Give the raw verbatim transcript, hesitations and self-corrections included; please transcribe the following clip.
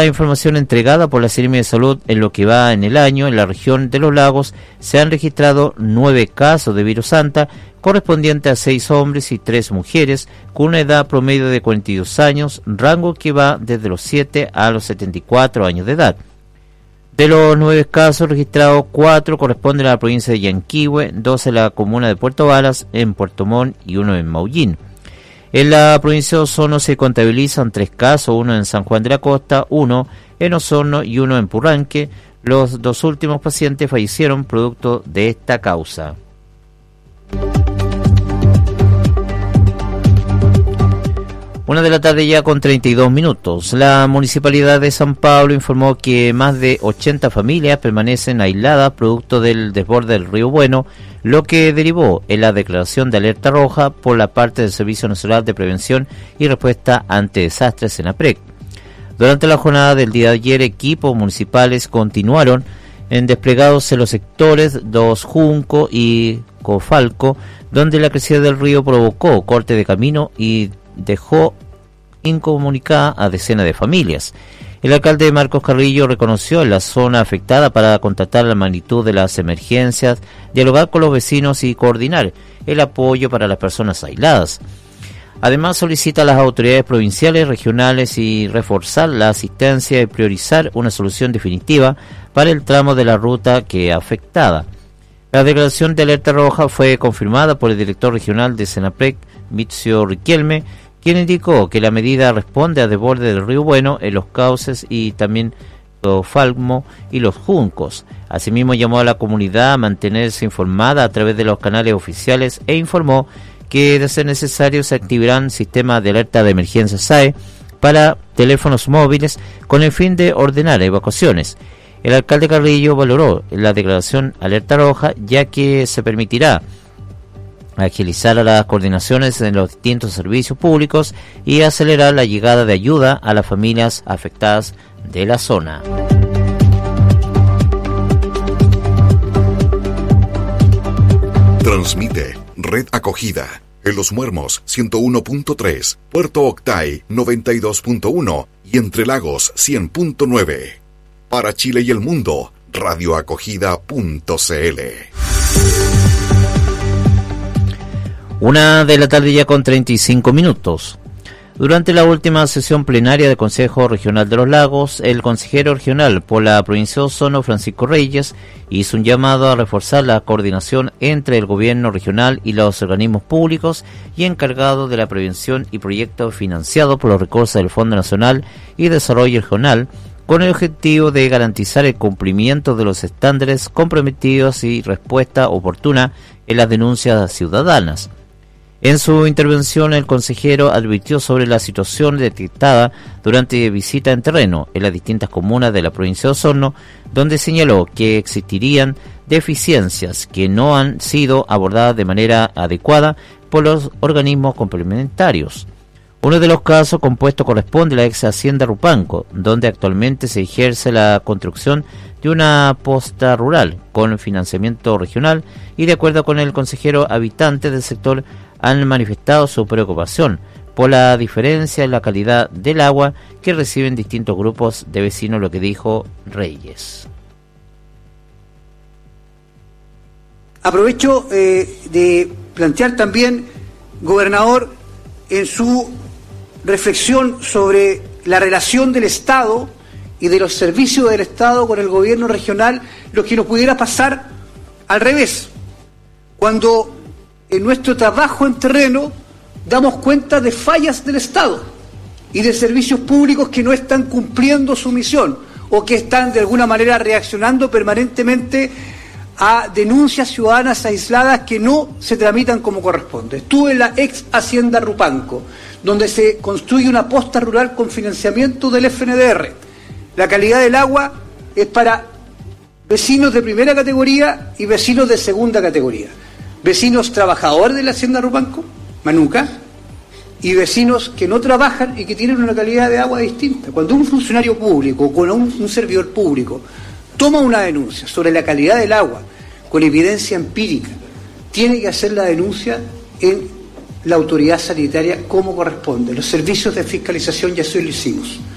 la información entregada por la Seremi de Salud, en lo que va en el año, en la región de los lagos se han registrado nueve casos de virus Anta, correspondiente a seis hombres y tres mujeres, con una edad promedio de cuarenta y dos años, rango que va desde los siete a los setenta y cuatro años de edad. De los nueve casos registrados, cuatro corresponden a la provincia de Yanquihue, dos en la comuna de Puerto Varas, en Puerto Montt y uno en Maullín. En la provincia de Osorno se contabilizan tres casos, uno en San Juan de la Costa, uno en Osorno y uno en Purranque. Los dos últimos pacientes fallecieron producto de esta causa. Una de la tarde ya con treinta y dos minutos. La Municipalidad de San Pablo informó que más de ochenta familias permanecen aisladas producto del desborde del río Bueno, lo que derivó en la declaración de alerta roja por la parte del Servicio Nacional de Prevención y Respuesta ante Desastres, SENAPREC. Durante la jornada del día de ayer, equipos municipales continuaron en desplegados en los sectores Dos Junco y Cofalco, donde la crecida del río provocó corte de camino y dejó incomunicada a decenas de familias. El alcalde Marcos Carrillo reconoció la zona afectada para contratar la magnitud de las emergencias, dialogar con los vecinos y coordinar el apoyo para las personas aisladas. Además, solicita a las autoridades provinciales, regionales y reforzar la asistencia y priorizar una solución definitiva para el tramo de la ruta que afectada. La declaración de alerta roja fue confirmada por el director regional de SENAPREC, Mitzio Riquelme, quien indicó que la medida responde a desborde del río Bueno en los cauces y también los Falmo y los Juncos. Asimismo, llamó a la comunidad a mantenerse informada a través de los canales oficiales e informó que, de ser necesario, se activarán sistemas de alerta de emergencia S A E para teléfonos móviles con el fin de ordenar evacuaciones. El alcalde Carrillo valoró la declaración alerta roja, ya que se permitirá agilizar las coordinaciones en los distintos servicios públicos y acelerar la llegada de ayuda a las familias afectadas de la zona. Transmite Red Acogida en Los Muermos ciento uno punto tres, Puerto Octay noventa y dos punto uno y Entre Lagos cien punto nueve. Para Chile y el mundo, radioacogida punto c l. Una de la tarde ya con treinta y cinco minutos. Durante la última sesión plenaria del Consejo Regional de los Lagos, el consejero regional por la provincia de Osorno, Francisco Reyes, hizo un llamado a reforzar la coordinación entre el gobierno regional y los organismos públicos y encargados de la prevención y proyectos financiados por los recursos del Fondo Nacional y Desarrollo Regional, con el objetivo de garantizar el cumplimiento de los estándares comprometidos y respuesta oportuna en las denuncias ciudadanas. En su intervención, el consejero advirtió sobre la situación detectada durante visita en terreno en las distintas comunas de la provincia de Osorno, donde señaló que existirían deficiencias que no han sido abordadas de manera adecuada por los organismos complementarios. Uno de los casos compuestos corresponde a la ex hacienda Rupanco, donde actualmente se ejerce la construcción de una posta rural con financiamiento regional, y de acuerdo con el consejero, habitantes del sector han manifestado su preocupación por la diferencia en la calidad del agua que reciben distintos grupos de vecinos, lo que dijo Reyes. Aprovecho eh, de plantear también, gobernador, en su reflexión sobre la relación del Estado y de los servicios del Estado con el gobierno regional, lo que nos pudiera pasar al revés, cuando en nuestro trabajo en terreno damos cuenta de fallas del Estado y de servicios públicos que no están cumpliendo su misión o que están de alguna manera reaccionando permanentemente a denuncias ciudadanas aisladas que no se tramitan como corresponde. Estuve en la ex hacienda Rupanco, donde se construye una posta rural con financiamiento del F N D R. La calidad del agua es para vecinos de primera categoría y vecinos de segunda categoría. Vecinos trabajadores de la hacienda Rupanco, Manuca, y vecinos que no trabajan y que tienen una calidad de agua distinta. Cuando un funcionario público o con un, un servidor público toma una denuncia sobre la calidad del agua con evidencia empírica, tiene que hacer la denuncia en la autoridad sanitaria como corresponde. Los servicios de fiscalización ya eso lo hicimos.